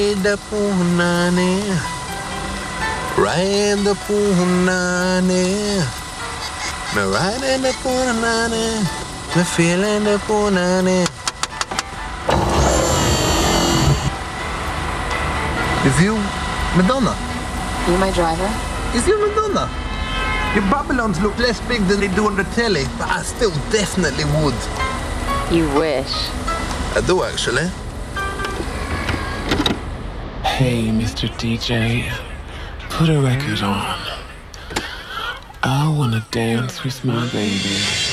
the punane, ride the punane, me riding the punane, me feeling the punane. Is you Madonna? You my driver? Is you Madonna? Your Babylons look less big than they do on the telly, but I still definitely would. You wish. I do, actually. Hey, Mr. DJ, put a record on. I wanna dance with my baby.